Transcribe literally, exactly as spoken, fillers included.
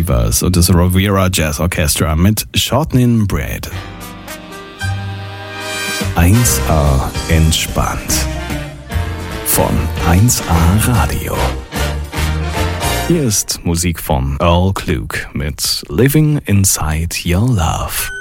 Rivers und das Riviera Jazz Orchestra mit Shortening Bread. eins A entspannt. Von eins A Radio. Hier ist Musik von Earl Klug mit Living Inside Your Love.